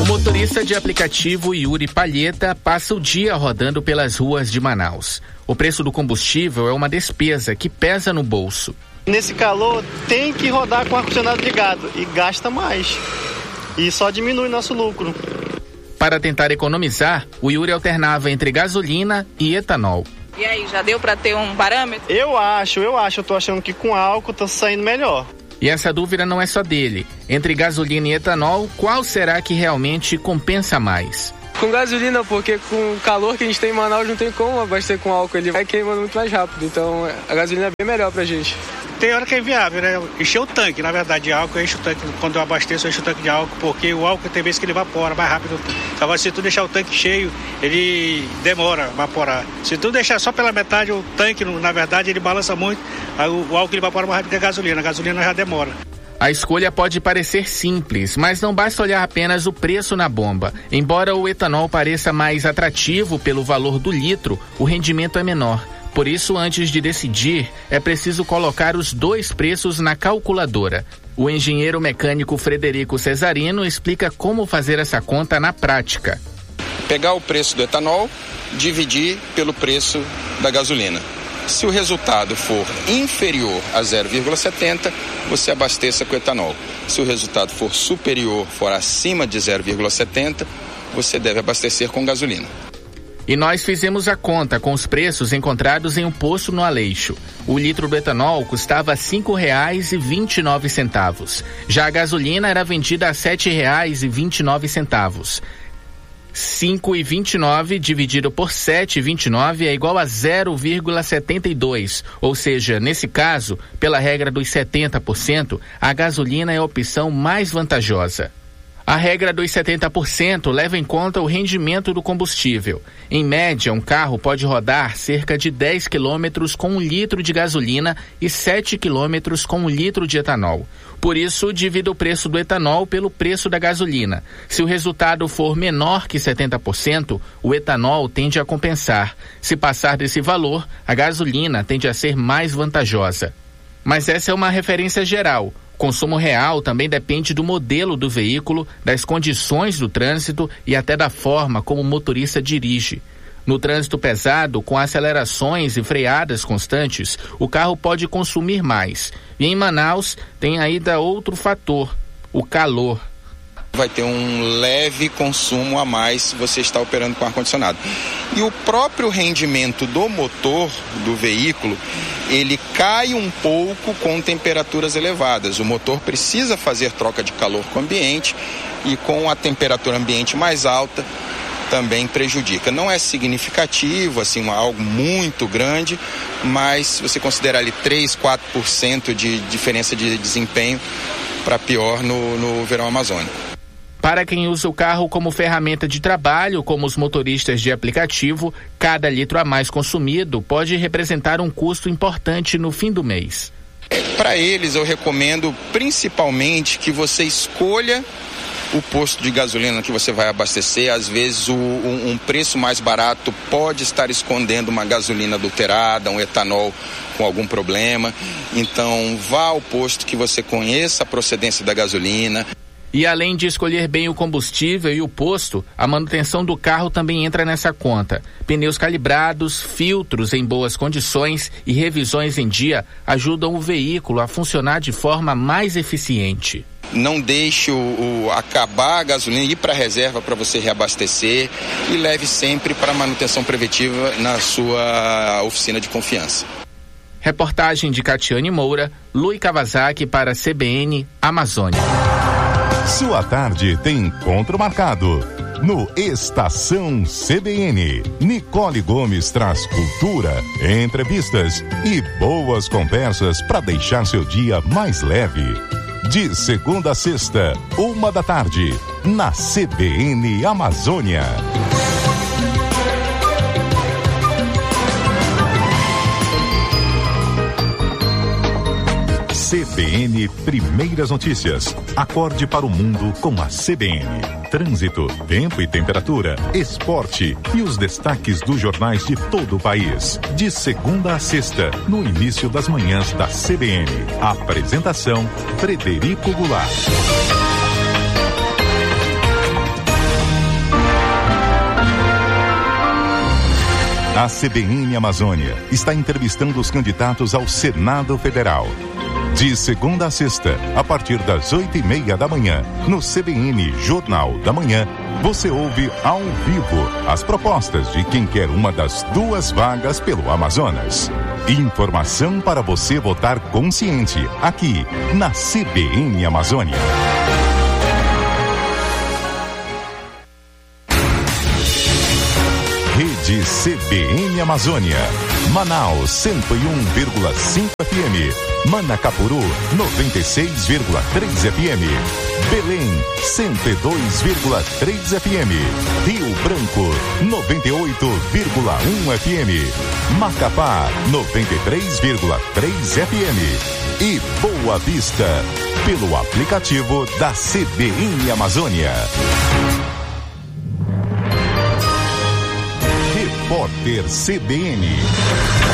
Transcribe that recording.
motorista de aplicativo Yuri Palheta passa o dia rodando pelas ruas de Manaus. O preço do combustível é uma despesa que pesa no bolso. Nesse calor tem que rodar com ar-condicionado ligado e gasta mais. E só diminui nosso lucro. Para tentar economizar, o Yuri alternava entre gasolina e etanol. E aí, já deu para ter um parâmetro? Eu tô achando que com álcool tá saindo melhor. E essa dúvida não é só dele. Entre gasolina e etanol, qual será que realmente compensa mais? Com gasolina, porque com o calor que a gente tem em Manaus não tem como abastecer com álcool, ele vai queimando muito mais rápido, então a gasolina é bem melhor pra gente. Tem hora que é inviável, né? Encher o tanque, na verdade, de álcool, eu encho o tanque, quando eu abasteço, eu encho o tanque de álcool, porque o álcool tem vezes que ele evapora mais rápido. Agora, se tu deixar o tanque cheio, ele demora a evaporar. Se tu deixar só pela metade, o tanque, na verdade, ele balança muito, aí o álcool ele evapora mais rápido que a gasolina já demora. A escolha pode parecer simples, mas não basta olhar apenas o preço na bomba. Embora o etanol pareça mais atrativo pelo valor do litro, o rendimento é menor. Por isso, antes de decidir, é preciso colocar os dois preços na calculadora. O engenheiro mecânico Frederico Cesarino explica como fazer essa conta na prática. Pegar o preço do etanol, dividir pelo preço da gasolina. Se o resultado for inferior a 0,70, você abasteça com etanol. Se o resultado for superior, for acima de 0,70, você deve abastecer com gasolina. E nós fizemos a conta com os preços encontrados em um posto no Aleixo. O litro do etanol custava R$ 5,29. Já a gasolina era vendida a R$ 7,29. 5,29 dividido por 7,29 é igual a 0,72, ou seja, nesse caso, pela regra dos 70%, a gasolina é a opção mais vantajosa. A regra dos 70% leva em conta o rendimento do combustível. Em média, um carro pode rodar cerca de 10 quilômetros com 1 litro de gasolina e 7 quilômetros com 1 litro de etanol. Por isso, divida o preço do etanol pelo preço da gasolina. Se o resultado for menor que 70%, o etanol tende a compensar. Se passar desse valor, a gasolina tende a ser mais vantajosa. Mas essa é uma referência geral. O consumo real também depende do modelo do veículo, das condições do trânsito e até da forma como o motorista dirige. No trânsito pesado, com acelerações e freadas constantes, o carro pode consumir mais. E em Manaus tem ainda outro fator, o calor. Vai ter um leve consumo a mais se você está operando com ar-condicionado. E o próprio rendimento do motor do veículo, ele cai um pouco com temperaturas elevadas. O motor precisa fazer troca de calor com o ambiente e com a temperatura ambiente mais alta também prejudica. Não é significativo, assim, algo muito grande, mas se você considerar ali 3, 4% de diferença de desempenho para pior no verão amazônico. Para quem usa o carro como ferramenta de trabalho, como os motoristas de aplicativo, cada litro a mais consumido pode representar um custo importante no fim do mês. Para eles, eu recomendo principalmente que você escolha o posto de gasolina que você vai abastecer. Às vezes um preço mais barato pode estar escondendo uma gasolina adulterada, um etanol com algum problema. Então vá ao posto que você conheça a procedência da gasolina. E além de escolher bem o combustível e o posto, a manutenção do carro também entra nessa conta. Pneus calibrados, filtros em boas condições e revisões em dia ajudam o veículo a funcionar de forma mais eficiente. Não deixe acabar a gasolina, ir para a reserva para você reabastecer e leve sempre para manutenção preventiva na sua oficina de confiança. Reportagem de Catiane Moura, Lui Kawasaki para CBN Amazônia. Sua tarde tem encontro marcado. No Estação CBN, Nicole Gomes traz cultura, entrevistas e boas conversas para deixar seu dia mais leve. De segunda a sexta, 13h, na CBN Amazônia. CBN Primeiras Notícias. Acorde para o mundo com a CBN. Trânsito, tempo e temperatura, esporte e os destaques dos jornais de todo o país. De segunda a sexta, no início das manhãs da CBN. Apresentação, Frederico Goulart. A CBN Amazônia está entrevistando os candidatos ao Senado Federal. De segunda a sexta, a partir das 8:30 da manhã, no CBN Jornal da Manhã, você ouve ao vivo as propostas de quem quer uma das 2 vagas pelo Amazonas. Informação para você votar consciente, aqui na CBN Amazônia. Rede CBN Amazônia. Manaus 101,5 FM. Manacapuru 96,3 FM. Belém 102,3 FM. Rio Branco 98,1 FM. Macapá 93,3 FM. E Boa Vista pelo aplicativo da CBN Amazônia. Repórter CBN.